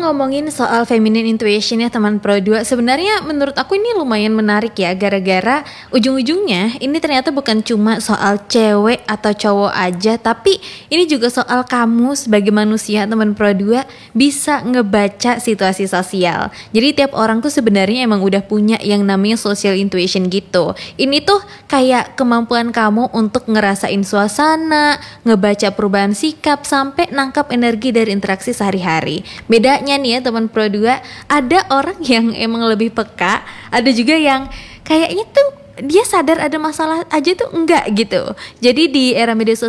ngomongin soal feminine intuition ya teman Pro 2, sebenarnya menurut aku ini lumayan menarik ya, gara-gara ujung-ujungnya ini ternyata bukan cuma soal cewek atau cowok aja, tapi ini juga soal kamu sebagai manusia teman Pro 2 bisa ngebaca situasi sosial. Jadi tiap orang tuh sebenarnya emang udah punya yang namanya social intuition gitu. Ini tuh kayak kemampuan kamu untuk ngerasain suasana, ngebaca perubahan sikap, sampai nangkap energi dari interaksi sehari-hari. Bedanya nih ya teman Pro 2, ada orang yang emang lebih peka, ada juga yang kayaknya tuh dia sadar ada masalah aja tuh enggak gitu. Jadi di era media sosial